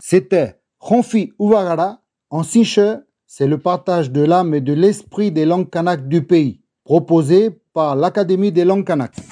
C'était Khonfi Ouvagara en Sinche, c'est le partage de l'âme et de l'esprit des langues kanak du pays, proposé par l'Académie des langues kanak.